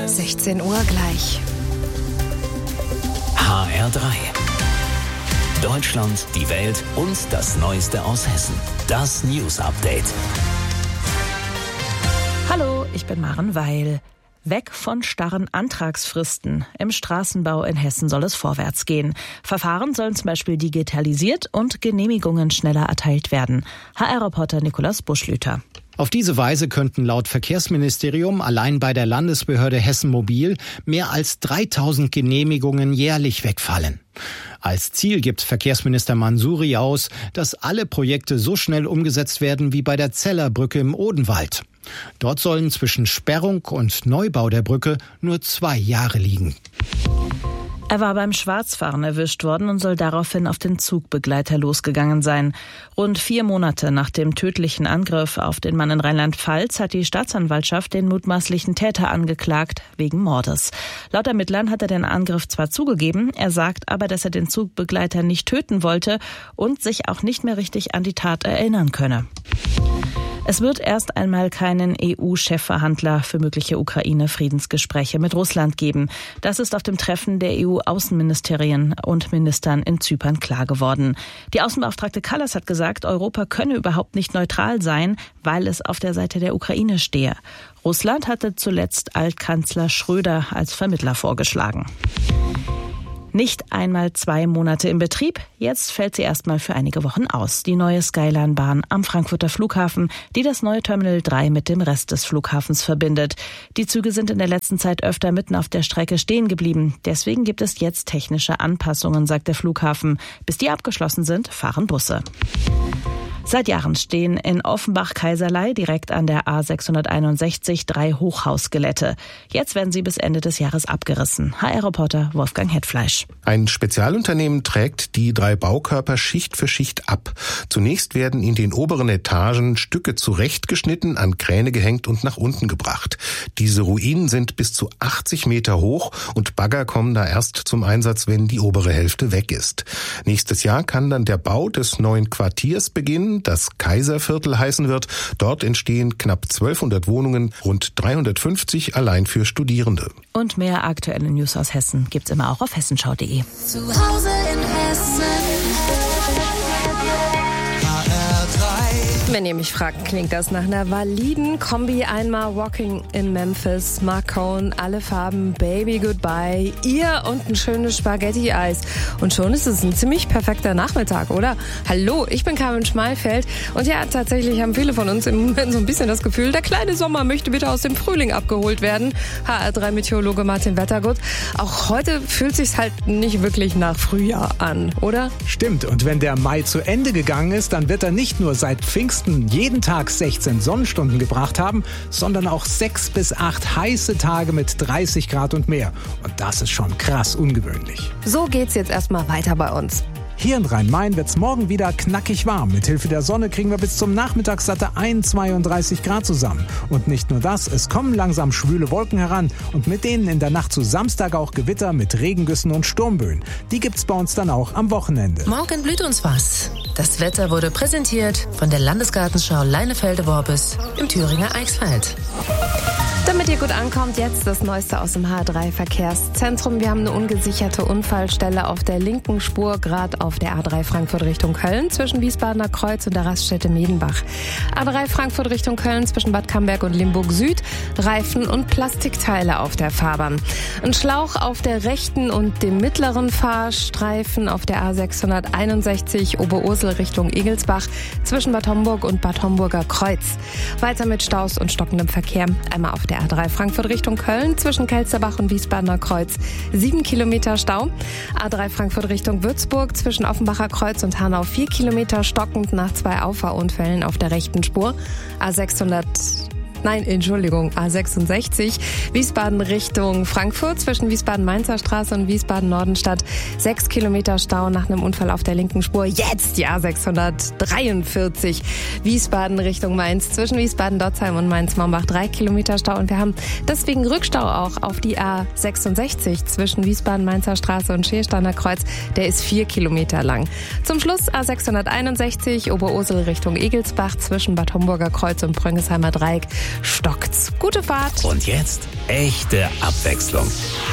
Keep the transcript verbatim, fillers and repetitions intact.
sechzehn Uhr gleich. H R drei. Deutschland, die Welt und das Neueste aus Hessen. Das News Update. Hallo, ich bin Maren Weil. Weg von starren Antragsfristen. Im Straßenbau in Hessen soll es vorwärts gehen. Verfahren sollen zum Beispiel digitalisiert und Genehmigungen schneller erteilt werden. H R-Reporter Nikolaus Buschlüter. Auf diese Weise könnten laut Verkehrsministerium allein bei der Landesbehörde Hessen Mobil mehr als dreitausend Genehmigungen jährlich wegfallen. Als Ziel gibt Verkehrsminister Mansouri aus, dass alle Projekte so schnell umgesetzt werden wie bei der Zellerbrücke im Odenwald. Dort sollen zwischen Sperrung und Neubau der Brücke nur zwei Jahre liegen. Er war beim Schwarzfahren erwischt worden und soll daraufhin auf den Zugbegleiter losgegangen sein. Rund vier Monate nach dem tödlichen Angriff auf den Mann in Rheinland-Pfalz hat die Staatsanwaltschaft den mutmaßlichen Täter angeklagt wegen Mordes. Laut Ermittlern hat er den Angriff zwar zugegeben, er sagt aber, dass er den Zugbegleiter nicht töten wollte und sich auch nicht mehr richtig an die Tat erinnern könne. Es wird erst einmal keinen E U-Chefverhandler für mögliche Ukraine-Friedensgespräche mit Russland geben. Das ist auf dem Treffen der E U-Außenministerien und Ministern in Zypern klar geworden. Die Außenbeauftragte Kallas hat gesagt, Europa könne überhaupt nicht neutral sein, weil es auf der Seite der Ukraine stehe. Russland hatte zuletzt Altkanzler Schröder als Vermittler vorgeschlagen. Nicht einmal zwei Monate im Betrieb, jetzt fällt sie erstmal für einige Wochen aus. Die neue Skyline-Bahn am Frankfurter Flughafen, die das neue Terminal drei mit dem Rest des Flughafens verbindet. Die Züge sind in der letzten Zeit öfter mitten auf der Strecke stehen geblieben. Deswegen gibt es jetzt technische Anpassungen, sagt der Flughafen. Bis die abgeschlossen sind, fahren Busse. Seit Jahren stehen in Offenbach-Kaiserlei direkt an der A sechshunderteinundsechzig drei Hochhausskelette. Jetzt werden sie bis Ende des Jahres abgerissen. H R-Reporter Wolfgang Hetfleisch. Ein Spezialunternehmen trägt die drei Baukörper Schicht für Schicht ab. Zunächst werden in den oberen Etagen Stücke zurechtgeschnitten, an Kräne gehängt und nach unten gebracht. Diese Ruinen sind bis zu achtzig Meter hoch und Bagger kommen da erst zum Einsatz, wenn die obere Hälfte weg ist. Nächstes Jahr kann dann der Bau des neuen Quartiers beginnen, das Kaiserviertel heißen wird. Dort entstehen knapp zwölfhundert Wohnungen, rund dreihundertfünfzig allein für Studierende. Und mehr aktuelle News aus Hessen gibt's immer auch auf hessenschau punkt de. Zu Hause in Hessen. Wenn ihr mich fragt, klingt das nach einer validen Kombi. Einmal Walking in Memphis, Mark Cohn, alle Farben, Baby Goodbye, ihr und ein schönes Spaghetti-Eis. Und schon ist es ein ziemlich perfekter Nachmittag, oder? Hallo, ich bin Carmen Schmalfeld und ja, tatsächlich haben viele von uns im Moment so ein bisschen das Gefühl, der kleine Sommer möchte bitte aus dem Frühling abgeholt werden. H R drei Meteorologe Martin Wettergut. Auch heute fühlt sich's halt nicht wirklich nach Frühjahr an, oder? Stimmt, und wenn der Mai zu Ende gegangen ist, dann wird er nicht nur seit Pfingsten jeden Tag sechzehn Sonnenstunden gebracht haben, sondern auch sechs bis acht heiße Tage mit dreißig Grad und mehr. Und das ist schon krass ungewöhnlich. So geht's jetzt erstmal weiter bei uns. Hier in Rhein-Main wird's morgen wieder knackig warm. Mithilfe der Sonne kriegen wir bis zum Nachmittag satte einundzweiunddreißig Grad zusammen. Und nicht nur das, es kommen langsam schwüle Wolken heran und mit denen in der Nacht zu Samstag auch Gewitter mit Regengüssen und Sturmböen. Die gibt's bei uns dann auch am Wochenende. Morgen blüht uns was. Das Wetter wurde präsentiert von der Landesgartenschau Leinefelde-Worbis im Thüringer Eichsfeld. Damit ihr gut ankommt, jetzt das Neueste aus dem H R drei Verkehrszentrum. Wir haben eine ungesicherte Unfallstelle auf der linken Spur, gerade auf der A drei Frankfurt Richtung Köln, zwischen Wiesbadener Kreuz und der Raststätte Medenbach. A drei Frankfurt Richtung Köln, zwischen Bad Camberg und Limburg Süd, Reifen und Plastikteile auf der Fahrbahn. Ein Schlauch auf der rechten und dem mittleren Fahrstreifen auf der A sechshunderteinundsechzig Oberursel Richtung Egelsbach, zwischen Bad Homburg und Bad Homburger Kreuz. Weiter mit Staus und stockendem Verkehr. Einmal auf der A drei Frankfurt Richtung Köln, zwischen Kelsterbach und Wiesbadener Kreuz, sieben Kilometer Stau. A drei Frankfurt Richtung Würzburg, zwischen Offenbacher Kreuz und Hanau, vier Kilometer stockend nach zwei Auffahrunfällen auf der rechten Spur. A sechshundert Nein, Entschuldigung, A sechsundsechzig, Wiesbaden Richtung Frankfurt, zwischen Wiesbaden-Mainzer Straße und Wiesbaden-Nordenstadt, sechs Kilometer Stau nach einem Unfall auf der linken Spur. Jetzt die A sechshundertdreiundvierzig, Wiesbaden Richtung Mainz, zwischen Wiesbaden-Dotzheim und Mainz-Mombach, drei Kilometer Stau. Und wir haben deswegen Rückstau auch auf die A sechsundsechzig zwischen Wiesbaden-Mainzer Straße und Schiersteiner Kreuz. Der ist vier Kilometer lang. Zum Schluss A sechshunderteinundsechzig, Oberursel Richtung Egelsbach, zwischen Bad Homburger Kreuz und Bröngesheimer Dreieck. stockt's. Gute Fahrt. Und jetzt echte Abwechslung.